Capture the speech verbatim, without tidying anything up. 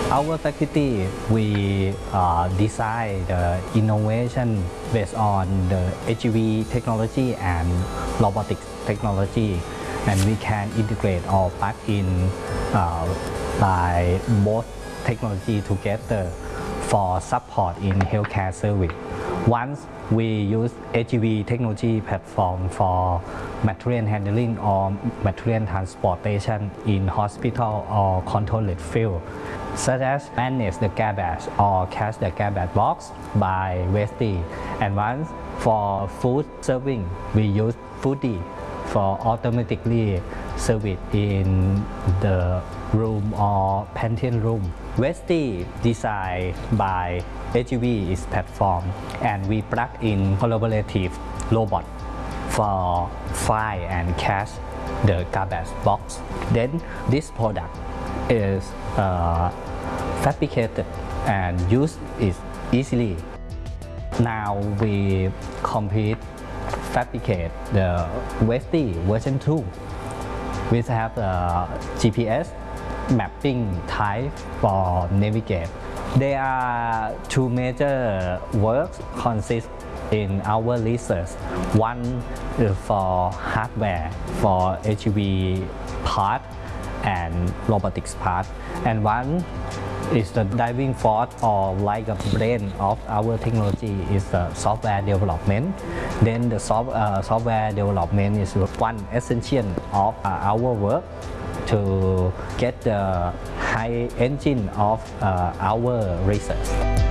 Our faculty, we uh, design the innovation based on the H E V technology and robotics technology, and we can integrate or plug in uh, by both technology together for support in healthcare service. Once we use H E V technology platform for material handling or material transportation in hospital or controlled field, such as manage the garbage or catch the garbage box by Westy. And once for food serving, we use Foodie for automatically service in the room or pantry room. Westy designed by H E V is platform, and we plug in collaborative robot for fly and catch the garbage box. Then this product is uh, fabricated and used it easily. Now we complete fabricate the Westy version two, which have a G P S mapping type for navigate. There are two major works consist in our research. One is for hardware for H E V part and robotics part, and one is the driving force or like a brain of our technology is the software development. Then the soft, uh, software development is one essential of uh, our work to get the high engine of uh, our research.